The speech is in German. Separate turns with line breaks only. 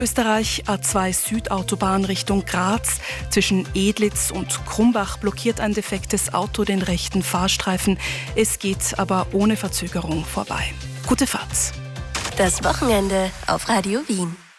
Österreich A2 Südautobahn Richtung Graz. Zwischen Edlitz und Krumbach blockiert ein defektes Auto den rechten Fahrstreifen. Es geht aber ohne Verzögerung vorbei. Gute Fahrt.
Das Wochenende auf Radio Wien.